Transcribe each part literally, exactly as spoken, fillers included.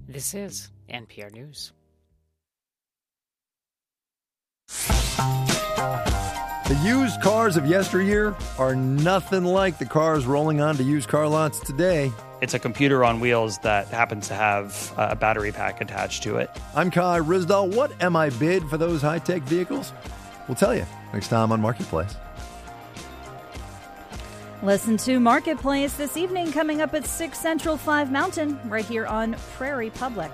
This is N P R News. The used cars of yesteryear are nothing like the cars rolling onto used car lots today. It's a computer on wheels that happens to have a battery pack attached to it. I'm Kai Risdall. What am I bid for those high-tech vehicles? We'll tell you next time on Marketplace. Listen to Marketplace this evening coming up at six Central, five Mountain, right here on Prairie Public.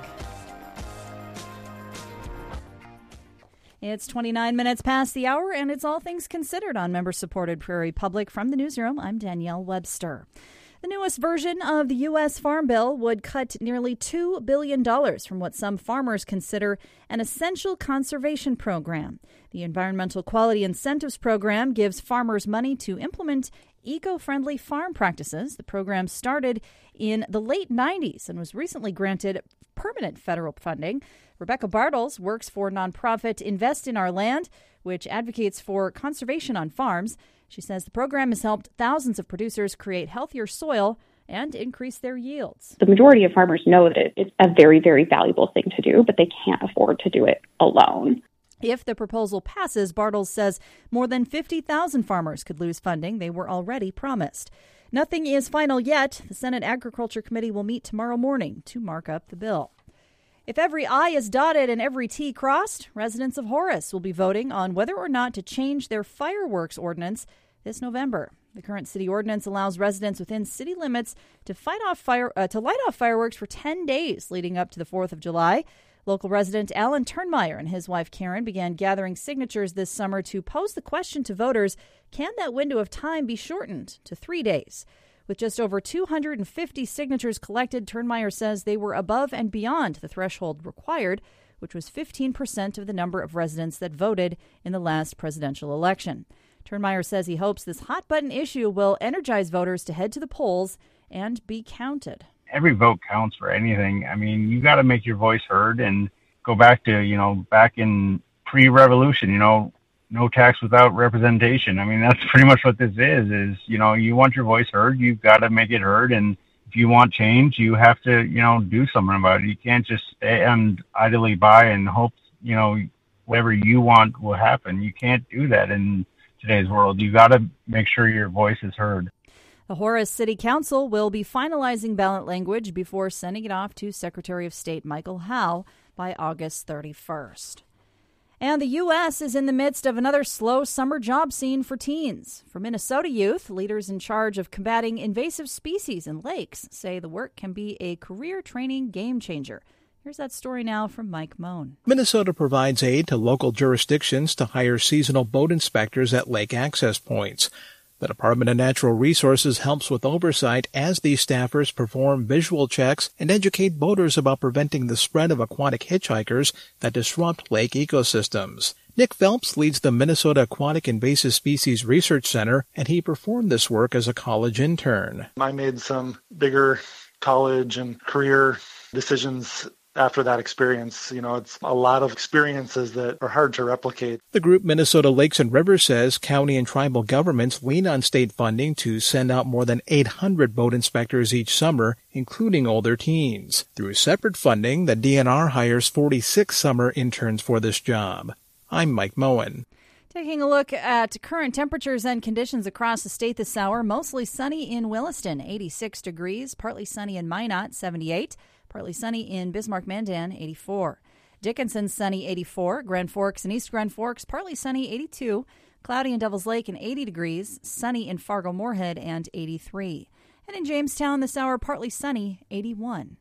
It's twenty-nine minutes past the hour, and it's All Things Considered on member-supported Prairie Public. From the newsroom, I'm Danielle Webster. The newest version of the U S Farm Bill would cut nearly two billion dollars from what some farmers consider an essential conservation program. The Environmental Quality Incentives Program gives farmers money to implement eco-friendly farm practices. The program started in the late nineties and was recently granted permanent federal funding. Rebecca Bartles works for nonprofit Invest in Our Land, which advocates for conservation on farms. She says the program has helped thousands of producers create healthier soil and increase their yields. The majority of farmers know that it's a very, very valuable thing to do, but they can't afford to do it alone. If the proposal passes, Bartles says more than fifty thousand farmers could lose funding they were already promised. Nothing is final yet. The Senate Agriculture Committee will meet tomorrow morning to mark up the bill. If every I is dotted and every T crossed, residents of Horace will be voting on whether or not to change their fireworks ordinance this November. The current city ordinance allows residents within city limits to fight off fire uh, to light off fireworks for ten days leading up to the fourth of July. Local resident Alan Turnmeyer and his wife Karen began gathering signatures this summer to pose the question to voters, can that window of time be shortened to three days? With just over two hundred fifty signatures collected, Turnmeyer says they were above and beyond the threshold required, which was fifteen percent of the number of residents that voted in the last presidential election. Turnmeyer says he hopes this hot-button issue will energize voters to head to the polls and be counted. Every vote counts for anything. I mean, you got to make your voice heard and go back to, you know, back in pre-revolution, you know, no tax without representation. I mean, that's pretty much what this is, is, you know, you want your voice heard, you've got to make it heard. And if you want change, you have to, you know, do something about it. You can't just stand idly by and hope, you know, whatever you want will happen. You can't do that in today's world. You got to make sure your voice is heard. The Horace City Council will be finalizing ballot language before sending it off to Secretary of State Michael Howe by August thirty-first. And the U S is in the midst of another slow summer job scene for teens. For Minnesota youth, leaders in charge of combating invasive species in lakes say the work can be a career training game changer. Here's that story now from Mike Moan. Minnesota provides aid to local jurisdictions to hire seasonal boat inspectors at lake access points. The Department of Natural Resources helps with oversight as these staffers perform visual checks and educate boaters about preventing the spread of aquatic hitchhikers that disrupt lake ecosystems. Nick Phelps leads the Minnesota Aquatic Invasive Species Research Center, and he performed this work as a college intern. I made some bigger college and career decisions after that experience. You know, it's a lot of experiences that are hard to replicate. The group Minnesota Lakes and Rivers says county and tribal governments lean on state funding to send out more than eight hundred boat inspectors each summer, including older teens. Through separate funding, the D N R hires forty-six summer interns for this job. I'm Mike Moen. Taking a look at current temperatures and conditions across the state this hour, mostly sunny in Williston, eighty-six degrees, partly sunny in Minot, seventy-eight. Partly sunny in Bismarck-Mandan, eighty-four. Dickinson, sunny, eighty-four. Grand Forks and East Grand Forks, partly sunny, eighty-two. Cloudy in Devil's Lake, and eighty degrees. Sunny in Fargo-Moorhead, and eighty-three. And in Jamestown this hour, partly sunny, eighty-one.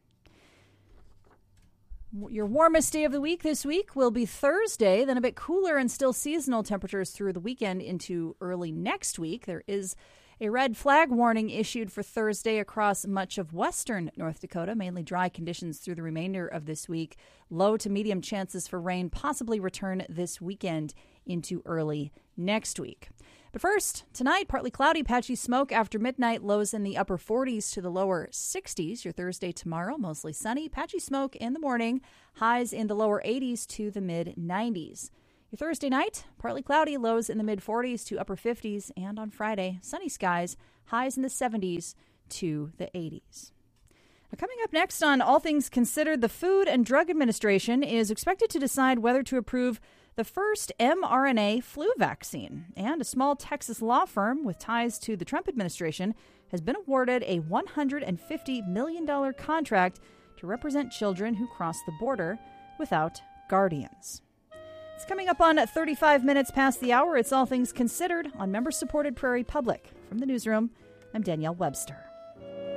Your warmest day of the week this week will be Thursday, then a bit cooler and still seasonal temperatures through the weekend into early next week. There is a red flag warning issued for Thursday across much of western North Dakota, mainly dry conditions through the remainder of this week. Low to medium chances for rain possibly return this weekend into early next week. But first, tonight, partly cloudy, patchy smoke after midnight, lows in the upper forties to the lower sixties. Your Thursday tomorrow, mostly sunny, patchy smoke in the morning, highs in the lower eighties to the mid nineties. Your Thursday night, partly cloudy, lows in the mid-forties to upper fifties, and on Friday, sunny skies, highs in the seventies to the eighties. Coming up next on All Things Considered, the Food and Drug Administration is expected to decide whether to approve the first mRNA flu vaccine. And a small Texas law firm with ties to the Trump administration has been awarded a one hundred fifty million dollars contract to represent children who cross the border without guardians. It's coming up on thirty-five minutes past the hour. It's All Things Considered on member-supported Prairie Public. From the newsroom, I'm Danielle Webster.